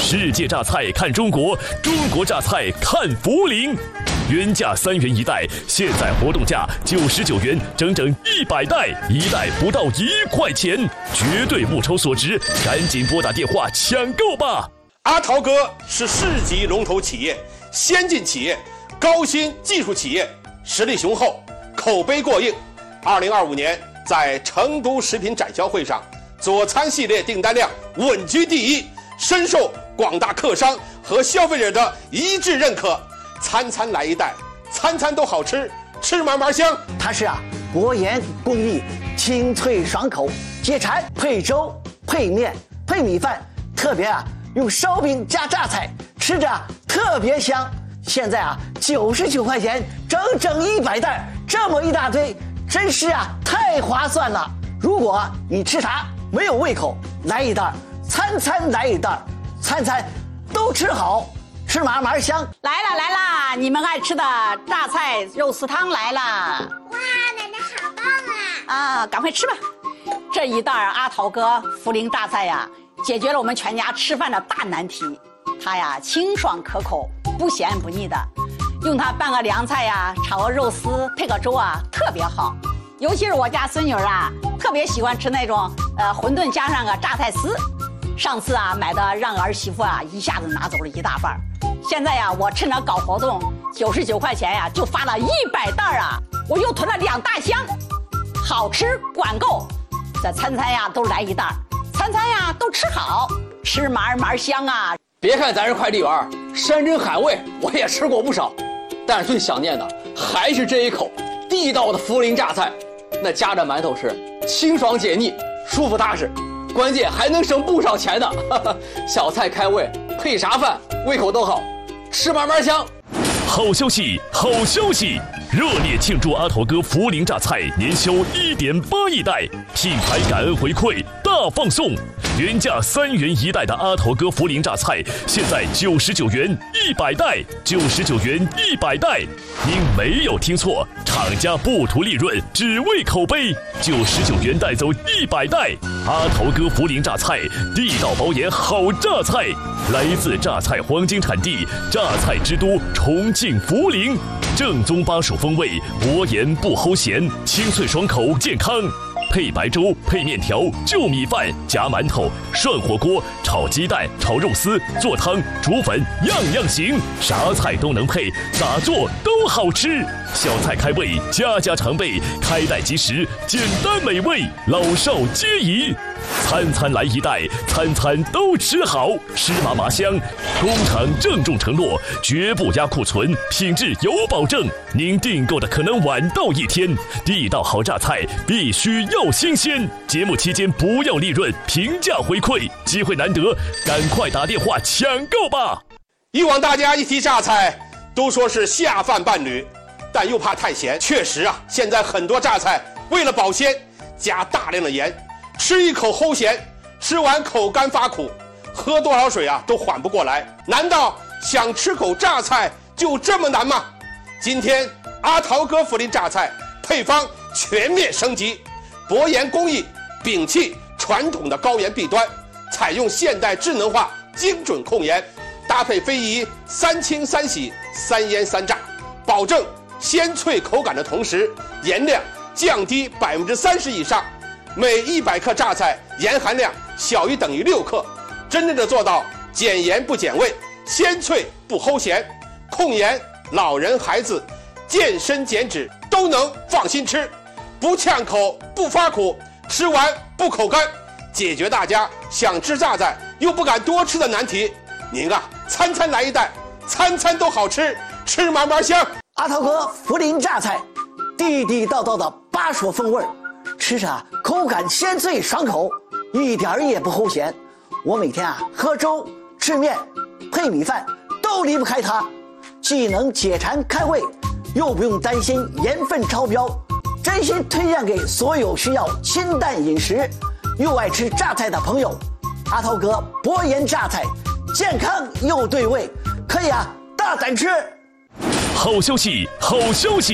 世界榨菜看中国，中国榨菜看涪陵。原价3元一袋，现在活动价99元，整整100袋，一袋不到1块钱，绝对物超所值，赶紧拨打电话抢购吧！ 阿陶哥是市级龙头企业、先进企业、高新技术企业，实力雄厚，口碑过硬。2025年在成都食品展销会上，佐餐系列订单量稳居第一，深受广大客商和消费者的一致认可。餐餐来一袋，餐餐都好吃，吃嘛嘛香。 它是薄盐工艺，清脆爽口，解馋配粥、配面、配米饭，特别用烧饼加榨菜，吃着特别香。现在99块钱，整整100袋，这么一大堆，真是太划算了。如果你吃啥没有胃口，来一袋，餐餐来一袋，餐餐都吃好。吃嘛嘛香。 来啦，你们爱吃的榨菜肉丝汤来啦！ 哇，奶奶好棒啊！ 赶快吃吧。这一袋阿陶哥涪陵榨菜解决了我们全家吃饭的大难题。它清爽可口，不咸不腻的，用它拌个凉菜炒个肉丝，配个粥特别好。尤其是我家孙女特别喜欢吃那种馄饨加上个榨菜丝。上次买的让儿媳妇一下子拿走了1大半。现在我趁着搞活动，99块钱就发了100袋我又囤了2大箱，好吃管够，这餐餐都来一袋，餐餐都吃好，吃嘛嘛香别看咱是快递员，山珍海味我也吃过不少，但是最想念的还是这一口地道的涪陵榨菜，那夹着馒头吃，清爽解腻，舒服踏实，关键还能省不少钱呢。小菜开胃，配啥饭胃口都好，吃嘛嘛香。 好消息，好消息！热烈庆祝阿陶哥涪陵榨菜年销1.8亿袋，品牌感恩回馈大放送。原价3元一袋的阿陶哥涪陵榨菜，现在99元100袋，99元100袋。您没有听错，厂家不图利润，只为口碑，99元带走100袋。阿陶哥涪陵榨菜，地道保盐好榨菜，来自榨菜黄金产地，榨菜之都重庆涪陵。正宗巴蜀风味，薄盐不齁咸，清脆爽口健康。配白粥、配面条、就米饭、夹馒头、涮火锅、炒鸡蛋、炒肉丝、做汤、煮粉，样样行，啥菜都能配，咋做都好吃。小菜开胃，家家常备，开袋即食，简单美味，老少皆宜。餐餐来一袋，餐餐都吃好，吃嘛嘛香。工厂郑重承诺，绝不压库存，品质有保证。您订购的可能晚到1天，地道好榨菜必须要新鲜。节目期间不要利润，平价回馈，机会难得，赶快打电话抢购吧！ 以往大家一提榨菜，都说是下饭伴侣，但又怕太咸。确实现在很多榨菜为了保鲜，加大量的盐。吃一口齁咸，吃完口干发苦，喝多少水都缓不过来。难道想吃口榨菜就这么难吗？今天阿陶哥涪陵榨菜配方全面升级，薄盐工艺摒弃传统的高盐弊端，采用现代智能化精准控盐，搭配非遗3清3洗3腌3炸，保证鲜脆口感的同时，盐量降低30%以上。每100克榨菜盐含量小于等于6克，真正的做到减盐不减味，鲜脆不齁咸。控盐，老人孩子健身减脂都能放心吃，不呛口不发苦，吃完不口干，解决大家想吃榨菜又不敢多吃的难题。您餐餐来一袋，餐餐都好吃，吃嘛嘛香。 阿陶哥涪陵榨菜，地地道道的巴蜀风味，吃着口感鲜脆爽口，一点也不齁咸。我每天喝粥、吃面、配米饭都离不开它，既能解馋开胃，又不用担心盐分超标。真心推荐给所有需要清淡饮食又爱吃榨菜的朋友。阿陶哥薄盐榨菜，健康又对味，可以大胆吃。 好消息，好消息！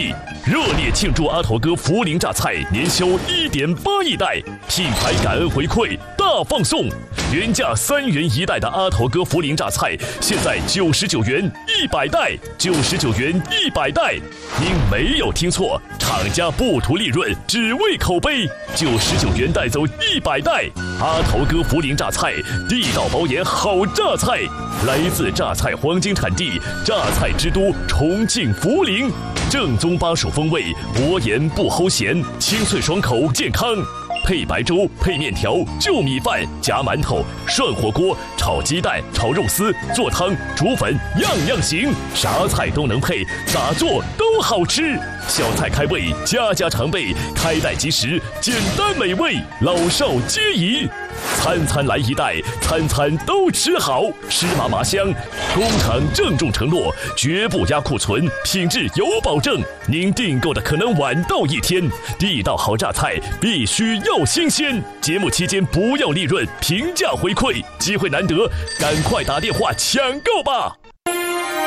热烈庆祝阿头哥涪陵榨菜年销1.8亿袋，品牌感恩回馈大放送。原价3元1袋的阿头哥涪陵榨菜，现在99元100袋，99元100袋。您没有听错，厂家不图利润，只为口碑，99元带走100袋。阿头哥涪陵榨菜，地道保研好榨菜，来自榨菜黄金产地榨菜之都重庆涪陵，正宗巴蜀风味，薄盐不齁咸，清脆爽口健康。配白粥，配面条，就米饭，夹馒头，涮火锅，炒鸡蛋，炒肉丝，做汤，煮粉，样样行，啥菜都能配，咋做都好吃。小菜开胃，家家常备，开袋即食，简单美味，老少皆宜。餐餐来1袋，餐餐都吃好，湿麻麻香。工厂郑重承诺，绝不压库存，品质有保证。您订购的可能晚到1天，地道好榨菜必须要新鲜。节目期间不要利润，平价回馈，机会难得，赶快打电话抢购吧！